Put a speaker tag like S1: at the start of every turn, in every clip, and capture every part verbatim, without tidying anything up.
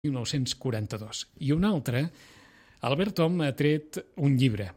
S1: mil nou-cents quaranta-dos. I un altre, Albert Om ha tret un llibre.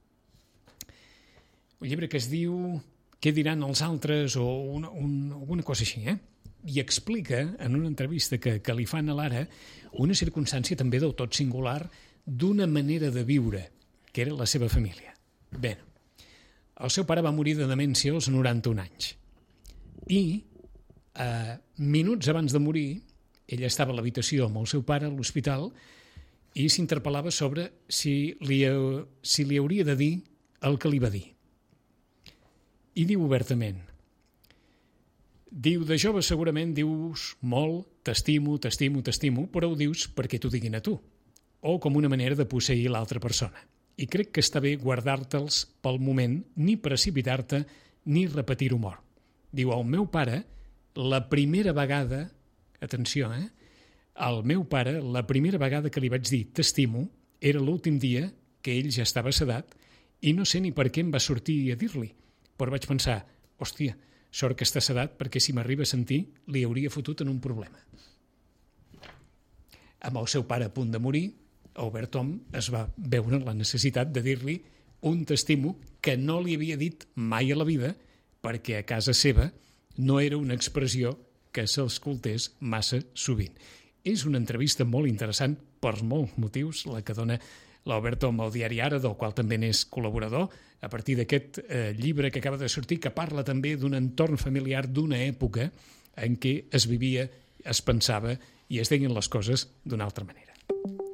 S1: Un llibre que es diu Què diran els altres o una, un, alguna cosa així, eh? I explica, en una entrevista que, que li fan a l'Ara, una circumstància també del tot singular d'una manera de viure, que era la seva família. Bé, el seu pare va morir de demència als noranta-un anys. I, eh, minuts abans de morir, ella estava a l'habitació amb el seu pare a l'hospital i s'interpel·lava sobre si li, si li hauria de dir el que li va dir. I diu obertament, diu, de jove segurament dius molt, t'estimo, t'estimo, t'estimo, però ho dius perquè t'ho diguin a tu, o com una manera de posseir l'altra persona. I crec que està bé guardar-te'ls pel moment, ni precipitar-te, ni repetir-ho mort. Diu, el meu pare, la primera vegada, atenció, eh? El meu pare, la primera vegada que li vaig dir t'estimo, era l'últim dia que ell ja estava sedat i no sé ni per què em va sortir a dir-li. Però vaig pensar, hòstia, sort que està sedat perquè si m'arriba a sentir li hauria fotut en un problema. Amb el seu pare a punt de morir, Albert Om es va veure la necessitat de dir-li un t'estimo que no li havia dit mai a la vida perquè a casa seva no era una expressió que s'escoltés massa sovint. És una entrevista molt interessant per molts motius, la que dona l'Albert Om al diari Ara, del qual també n'és col·laborador, a partir d'aquest eh, llibre que acaba de sortir, que parla també d'un entorn familiar d'una època en què es vivia, es pensava i es deien les coses d'una altra manera.